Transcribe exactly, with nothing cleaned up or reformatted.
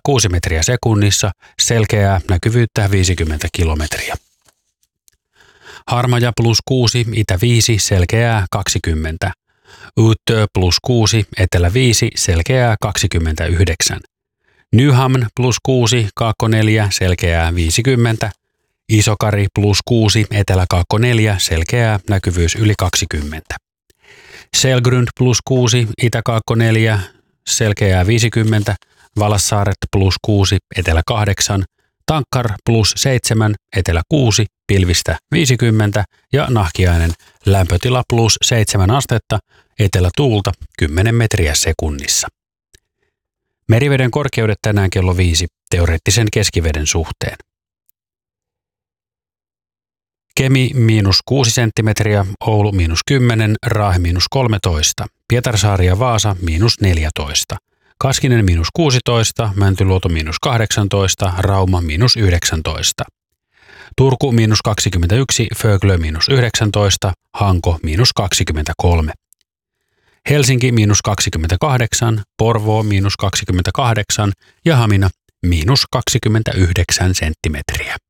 kuusi metriä sekunnissa, selkeää näkyvyyttä viisikymmentä kilometriä. Harmaja plus kuusi, itä viisi, selkeää kaksikymmentä. Uttö plus kuusi, etelä viisi, selkeää kaksikymmentäyhdeksän. Nyhamn plus kuusi, kaakko neljä, selkeää viisikymmentä. Isokari plus kuusi, etelä kaakko neljä, selkeää näkyvyys yli kaksikymmentä. Selgrund plus kuusi, itä kaakko neljä, selkeää viisikymmentä. Valassaaret plus kuusi, etelä kahdeksan. Tankkar plus seitsemän, etelä kuusi, pilvistä viisikymmentä ja Nahkiainen lämpötila plus seitsemän astetta, etelä tuulta kymmenen metriä sekunnissa. Meriveden korkeudet tänään kello viisi teoreettisen keskiveden suhteen. Kemi miinus kuusi senttimetriä, Oulu miinus kymmenen, Raahe miinus kolmetoista, Pietarsaari ja Vaasa miinus neljätoista. Kaskinen miinus kuusitoista, Mäntyluoto miinus kahdeksantoista, Rauma miinus yhdeksäntoista. Turku miinus kaksikymmentäyksi, Föglö miinus yhdeksäntoista, Hanko miinus kaksikymmentäkolme. Helsinki miinus kaksikymmentäkahdeksan, Porvoo miinus kaksikymmentäkahdeksan ja Hamina miinus kaksikymmentäyhdeksän senttimetriä.